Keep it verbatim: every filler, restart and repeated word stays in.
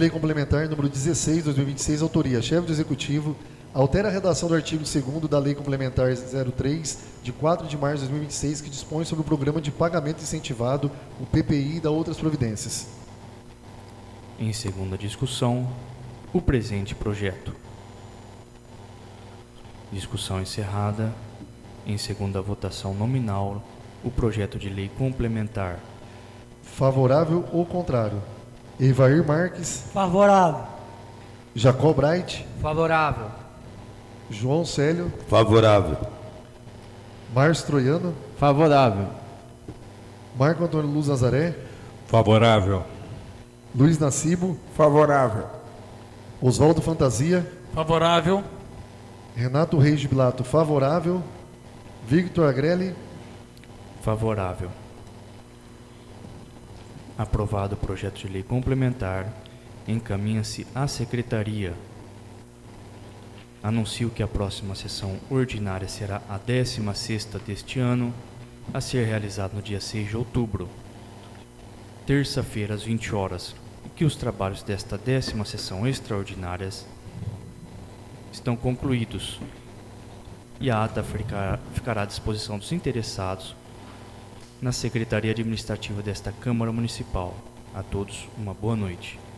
Lei Complementar número dezesseis de dois mil e vinte e seis, autoria chefe do Executivo, altera a redação do artigo segundo da Lei Complementar zero três, de quatro de março de dois mil e vinte e seis, que dispõe sobre o Programa de Pagamento Incentivado, o P P I e da outras providências. Em segunda discussão, o presente projeto. Discussão encerrada. Em segunda votação nominal, o projeto de lei complementar. Favorável ou contrário? Evair Marques. Favorável. Jacó Bright. Favorável. João Célio. Favorável. Márcio Troiano. Favorável. Marco Antônio Luz Nazaré. Favorável. Luiz Nacibo. Favorável. Oswaldo Fantasia. Favorável. Renato Reis de Bilato, favorável. Victor Agrelli. Favorável. Aprovado o projeto de lei complementar, encaminha-se à Secretaria. Anuncio que a próxima sessão ordinária será a décima sexta deste ano, a ser realizada no dia seis de outubro, terça-feira, às vinte horas, e que os trabalhos desta décima sessão extraordinária estão concluídos e a ata ficará, ficará à disposição dos interessados na Secretaria Administrativa desta Câmara Municipal. A todos, uma boa noite.